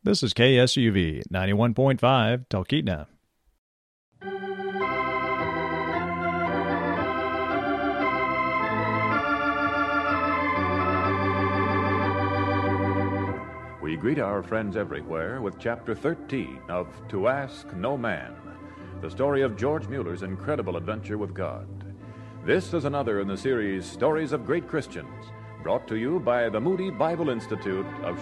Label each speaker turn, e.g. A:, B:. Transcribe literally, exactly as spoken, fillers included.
A: This is K S U V ninety-one point five, Talkeetna.
B: We greet our friends everywhere with Chapter thirteen of To Ask No Man, the story of George Mueller's incredible adventure with God. This is another in the series Stories of Great Christians, brought to you by the Moody Bible Institute of